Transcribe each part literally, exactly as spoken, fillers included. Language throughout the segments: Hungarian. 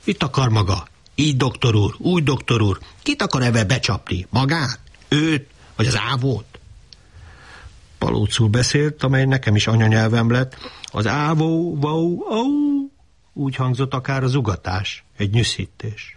Mit akar maga? Így, doktor úr, úgy, doktor úr. Kit akar ebbe becsapni? Magát? Őt? Vagy az ávót? Palócul beszélt, amely nekem is anyanyelvem lett. Az ávó, vau, au, úgy hangzott akár az ugatás, egy nyüszítés.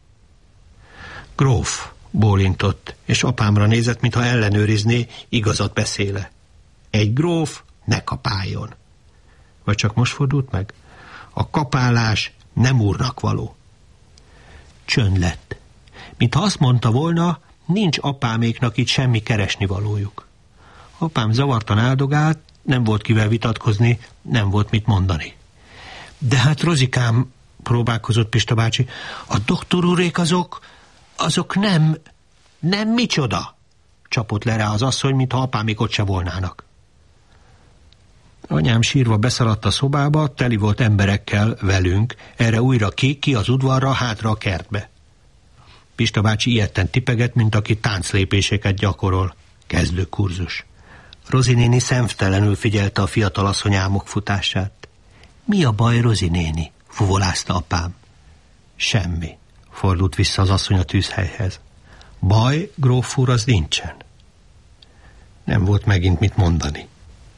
Gróf bólintott, és apámra nézett, mintha ellenőrizné, igazat beszéle. Egy gróf ne kapáljon. Vagy csak most fordult meg? A kapálás nem úrnak való. Csönd lett. Mintha azt mondta volna, nincs apáméknak itt semmi keresnivalójuk. Apám zavartan áldogált, nem volt kivel vitatkozni, nem volt mit mondani. De hát, Rozikám, próbálkozott Pista bácsi, a doktor úrék azok, azok nem, nem micsoda, csapott le rá az asszony, mintha apámék ott se volnának. Anyám sírva beszaladt a szobába, teli volt emberekkel, velünk, erre újra ki, ki az udvarra, hátra a kertbe. Pista bácsi ijedten tipegett, mint aki tánclépéseket gyakorol. Kezdőkurzus. Rozi néni szemtelenül figyelte a fiatalasszony álmok futását. Mi a baj, Rozi néni? Fuvolázta apám. Semmi, fordult vissza az asszony a tűzhelyhez. Baj, gróf úr, az nincsen. Nem volt megint mit mondani.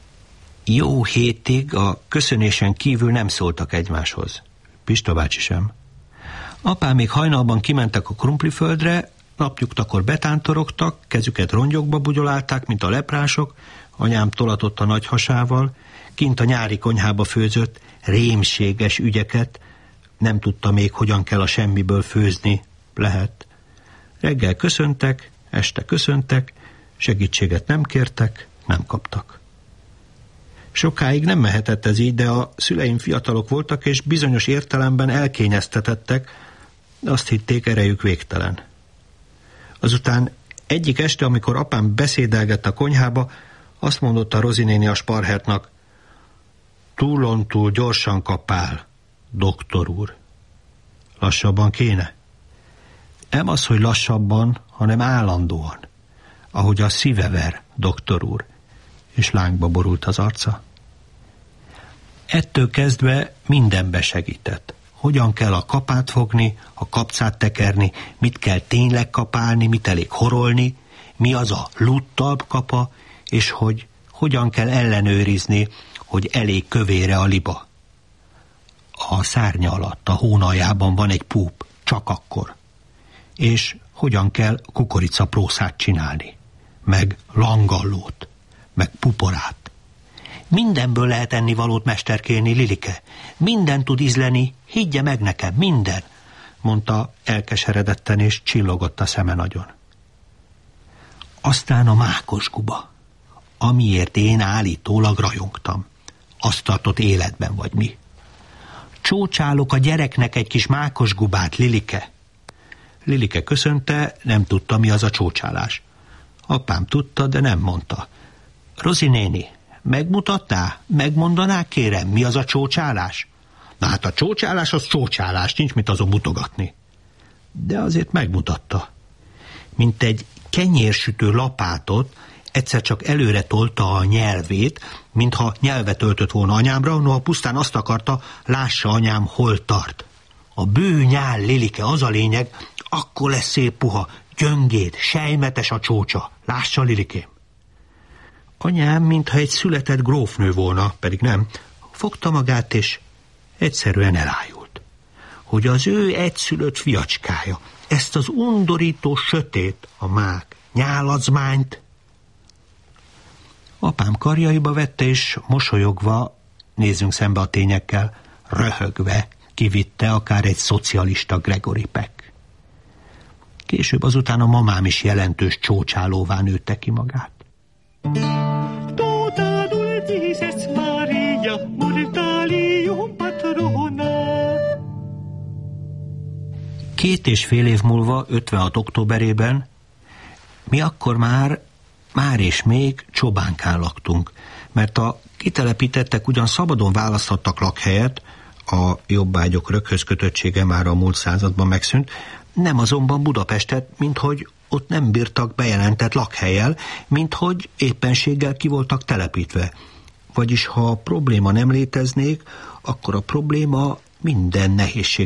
Jó hétig a köszönésen kívül nem szóltak egymáshoz. Pista bácsi sem. Apám még hajnalban kimentek a krumpliföldre, napnyugtakor betántorogtak, kezüket rongyokba bugyolálták, mint a leprások, anyám tolatott a nagy hasával, kint a nyári konyhába főzött rémséges ügyeket, nem tudta még, hogyan kell a semmiből főzni, lehet. Reggel köszöntek, este köszöntek, segítséget nem kértek, nem kaptak. Sokáig nem mehetett ez így, de a szüleim fiatalok voltak, és bizonyos értelemben elkényeztetettek, azt hitték, erejük végtelen. Azután egyik este, amikor apám beszédelgett a konyhába, azt mondotta Rozi néni a Sparhertnak, túlontúl gyorsan kapál, doktor úr. Lassabban kéne? Nem az, hogy lassabban, hanem állandóan, ahogy a szíve ver, doktor úr, és lángba borult az arca. Ettől kezdve mindenbe segített. Hogyan kell a kapát fogni, a kapcát tekerni, mit kell tényleg kapálni, mit elég horolni, mi az a luttabb kapa, és hogy hogyan kell ellenőrizni, hogy elég kövére a liba. A szárnya alatt, a hónaljában van egy púp, csak akkor. És hogyan kell kukoricaprószát csinálni, meg langallót, meg puporát. Mindenből lehet ennivalót mesterkélni, Lilike. Minden tud ízleni, higgye meg nekem, minden, mondta elkeseredetten, és csillogott a szeme nagyon. Aztán a mákosguba, amiért én állítólag rajongtam. Azt tartott életben, vagy mi? Csócsálok a gyereknek egy kis mákosgubát, Lilike. Lilike köszönte, nem tudta, mi az a csócsálás. Apám tudta, de nem mondta. Rozi néni, megmutattál? Megmondaná, kérem, mi az a csócsálás? Na hát a csócsálás az csócsálás, nincs mit azon mutogatni. De azért megmutatta. Mint egy kenyérsütő lapátot, egyszer csak előre tolta a nyelvét, mintha nyelvet öltött volna anyámra, noha pusztán azt akarta, lássa anyám, hol tart. A bő nyál, Lilike, az a lényeg, akkor lesz szép puha, gyöngéd, sejmetes a csócsa. Lássa, Lilikém. Anyám, mintha egy született grófnő volna, pedig nem, fogta magát, és egyszerűen elájult. Hogy az ő egyszülött fiacskája, ezt az undorító sötét, a mák, nyálazmányt. Apám karjaiba vette, és mosolyogva, nézzünk szembe a tényekkel, röhögve kivitte akár egy szocialista Gregory Peck. Később azután a mamám is jelentős csócsálóvá nőtte ki magát. Tota dulcis est Maria, mortalium patrona. Két és fél év múlva, ötvenhat októberében, mi akkor már, már és még Csobánkán laktunk, mert a kitelepítettek ugyan szabadon választhattak lakhelyet, a jobbágyok röghöz kötöttsége már a múlt században megszűnt, nem azonban Budapestet, minthogy ott nem bírtak bejelentett lakhellyel, minthogy éppenséggel ki voltak telepítve. Vagyis ha a probléma nem léteznék, akkor a probléma minden nehézség